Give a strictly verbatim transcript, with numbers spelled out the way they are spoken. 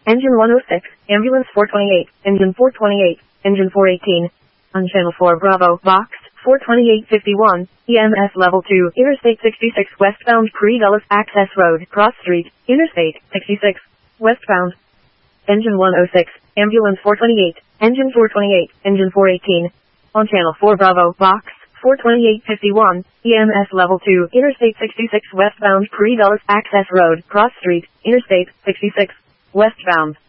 Engine one oh six, Ambulance four twenty-eight, Engine four twenty-eight, Engine four eighteen. On Channel four Bravo, Box four twenty-eight fifty-one, E M S Level two, Interstate sixty-six westbound Pre-Dulles Access Road, Cross Street, Interstate sixty-six, westbound. Engine one oh six, Ambulance four twenty-eight, Engine four twenty-eight, Engine four eighteen. On Channel four Bravo, Box four twenty-eight fifty-one, E M S Level two, Interstate sixty-six westbound Pre-Dulles Access Road, Cross Street, Interstate sixty-six, westbound.